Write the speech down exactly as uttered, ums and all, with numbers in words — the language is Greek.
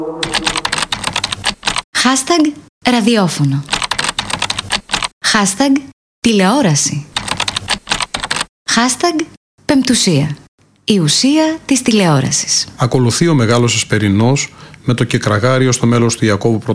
Hashtag ραδιόφωνο. Hashtag τηλεόραση. Hashtag πεμπτουσία. Η ουσία της τηλεόρασης. Ακολουθεί ο Μεγάλος Εσπερινός με το κεκραγάριο στο μέλος του Ιακώβου